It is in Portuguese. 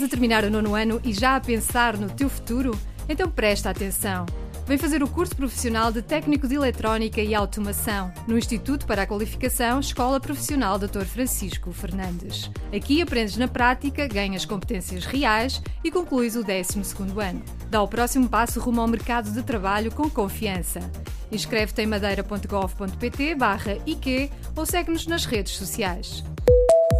De terminar o 9º ano e já a pensar no teu futuro? Então presta atenção. Vem fazer o curso profissional de Técnico de Eletrónica e Automação no Instituto para a Qualificação Escola Profissional Dr. Francisco Fernandes. Aqui aprendes na prática, ganhas competências reais e concluis o 12º ano. Dá o próximo passo rumo ao mercado de trabalho com confiança. Inscreve-te em madeira.gov.pt/IQ ou segue-nos nas redes sociais.